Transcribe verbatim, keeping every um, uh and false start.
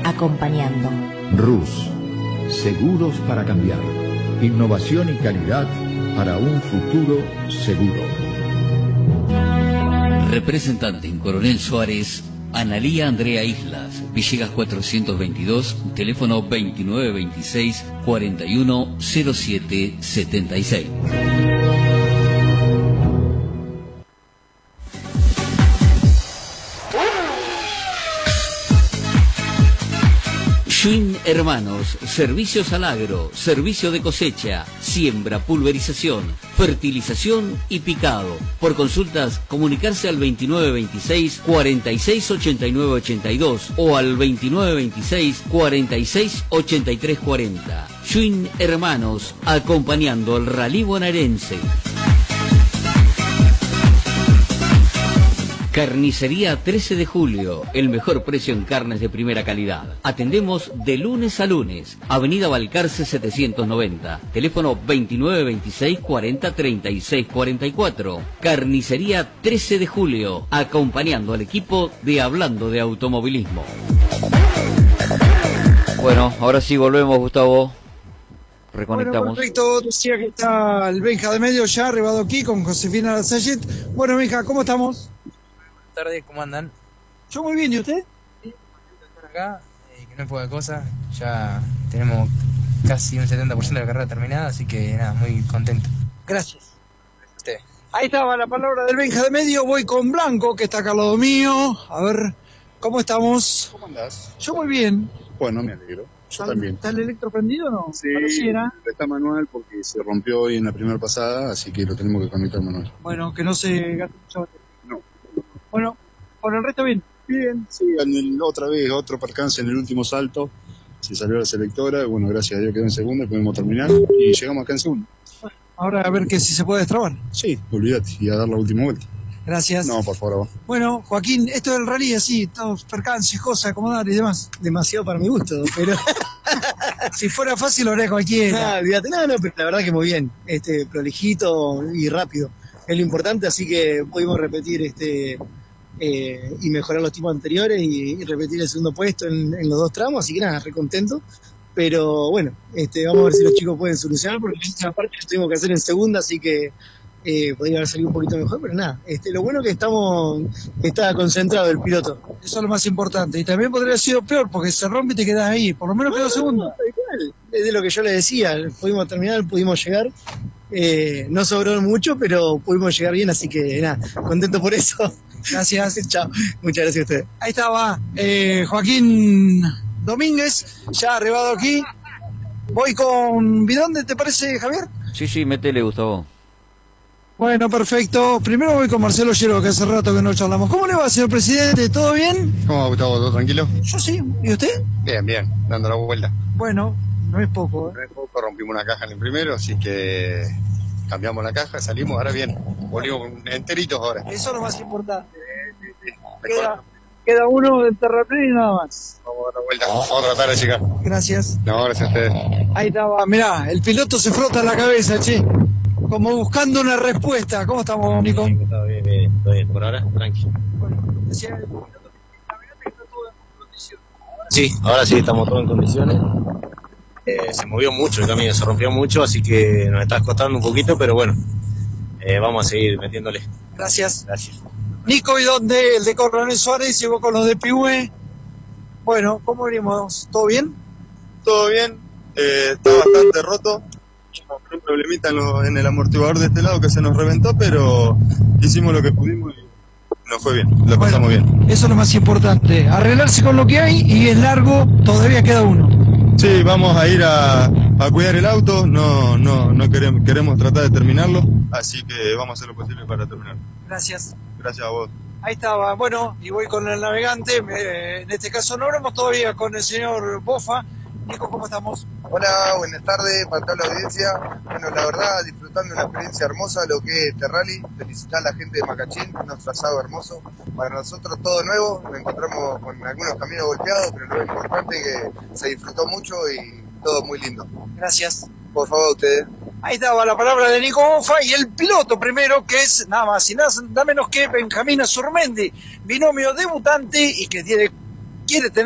acompañando. Rus, seguros para cambiar. Innovación y calidad para un futuro seguro. Representante en Coronel Suárez, Analía Andrea Islas, Villegas cuatrocientos veintidós, teléfono veintinueve veintiséis, cuarenta y uno, cero siete setenta y seis. Schwinn Hermanos, servicios al agro, servicio de cosecha, siembra, pulverización, fertilización y picado. Por consultas, comunicarse al veintinueve veintiséis, cuarenta y seis ochenta y nueve ochenta y dos o al veintinueve veintiséis, cuarenta y seis ochenta y tres cuarenta. Schwinn Hermanos, acompañando al rally bonaerense. Carnicería trece de julio, el mejor precio en carnes de primera calidad. Atendemos de lunes a lunes. Avenida Balcarce setecientos noventa. Teléfono veintinueve veintiséis, cuarenta, treinta y seis cuarenta y cuatro. Carnicería trece de julio, acompañando al equipo de Hablando de Automovilismo. Bueno, ahora sí volvemos, Gustavo. Reconectamos. Bueno, perfecto. Decía que está el Benja de medio ya arribado aquí con Josefina Lasayet. Bueno, Benja, ¿cómo estamos? Buenas tardes, ¿cómo andan? Yo muy bien, ¿y usted? Sí, por acá, eh, que no es poca cosa, ya tenemos casi un setenta por ciento de la carrera terminada, así que nada, muy contento. Gracias. Usted. Ahí estaba la palabra del Benja de medio, voy con Blanco, que está acá al lado mío. A ver, ¿cómo estamos? ¿Cómo andás? Yo muy bien. Bueno, me alegro. Yo ¿Está, también. ¿Está el electro prendido o no? Sí, Pareciera. está manual porque se rompió hoy en la primera pasada, así que lo tenemos que conectar manual. Bueno, que no se gaste mucha batería. No. Bueno, por el resto bien. Bien, sí, en el, otra vez, otro percance en el último salto, se salió la selectora, bueno, gracias a Dios quedó en segunda y pudimos terminar y llegamos acá en segunda. Ahora a ver que si se puede destrabar. Sí, olvídate, y a dar la última vuelta. Gracias. No, por favor, abajo. Bueno, Joaquín, esto del rally así, todos percances, cosas, acomodar y demás. Demasiado para mi gusto, pero... Si fuera fácil lo haría cualquiera. Ah, olvídate, no, no, pero la verdad que muy bien, este, prolijito y rápido. Es lo importante, así que pudimos repetir este eh, y mejorar los tiempos anteriores y, y repetir el segundo puesto en, en los dos tramos, así que nada, re contento. Pero bueno, este, vamos a ver si los chicos pueden solucionar, porque esta parte la tuvimos que hacer en segunda, así que eh, podría haber salido un poquito mejor, pero nada, este, lo bueno es que estamos, está concentrado el piloto. Eso es lo más importante. Y también podría haber sido peor, porque se rompe y te quedas ahí. Por lo menos quedó segundo. No, igual, es de lo que yo le decía, pudimos terminar, pudimos llegar. Eh, no sobró mucho, pero pudimos llegar bien, así que nada, contento por eso. Gracias. Chao. Muchas gracias a ustedes. Ahí estaba eh, Joaquín Domínguez, ya arribado aquí. Voy con Bidonde, ¿te parece, Javier? Sí, sí, métele, Gustavo. Bueno, perfecto. Primero voy con Marcelo Llero, que hace rato que no charlamos. ¿Cómo le va, señor presidente? ¿Todo bien? ¿Cómo va, Gustavo? ¿Todo tranquilo? Yo sí. ¿Y usted? Bien, bien, dando la vuelta. Bueno, no es poco. ¿eh? No es poco, rompimos una caja en el primero, así que cambiamos la caja, salimos, ahora bien, volvimos enteritos ahora. Eso es lo más importante. Sí, sí, sí. Queda, queda uno del terraplén y nada más. Vamos a dar la vuelta, vamos a tratar de llegar. Gracias. No, gracias a ustedes. Ahí estaba, mirá, el piloto se frota la cabeza, che. Como buscando una respuesta. ¿Cómo estamos, Nico? Todo bien, bien, todo bien, por ahora, tranquilo. Bueno, decía el piloto que está todo en condiciones. Sí, ahora sí estamos todos en condiciones. Eh, se movió mucho el camino, se rompió mucho, así que nos está costando un poquito, pero bueno, eh, vamos a seguir metiéndole. Gracias. Gracias. Nico, ¿y dónde? El de Coronel Suárez llegó con los de P V. Bueno, ¿cómo venimos? ¿Todo bien? Todo bien, eh, está bastante roto. Un problemita en, lo, en el amortiguador de este lado que se nos reventó, pero hicimos lo que pudimos y nos fue bien, lo Bueno, pasamos bien. Eso es lo más importante. Arreglarse con lo que hay y es largo, todavía queda uno. Sí, vamos a ir a, a cuidar el auto, no, no, no queremos, queremos tratar de terminarlo, así que vamos a hacer lo posible para terminarlo. Gracias. Gracias a vos. Ahí estaba, bueno, y voy con el navegante, eh, en este caso no hablamos todavía con el señor Bofa. Nico, ¿cómo estamos? Hola, buenas tardes para toda la audiencia. Bueno, la verdad, disfrutando una experiencia hermosa, lo que es este rally. Felicitar a la gente de Macachín, un trazado hermoso. Para nosotros todo nuevo, nos encontramos con algunos caminos golpeados, pero lo importante es que se disfrutó mucho y todo muy lindo. Gracias. Por favor, ustedes. Ahí estaba la palabra de Nico Bofa y el piloto primero, que es nada más y nada menos que Benjamín Azurmendi, binomio debutante y que tiene, quiere tener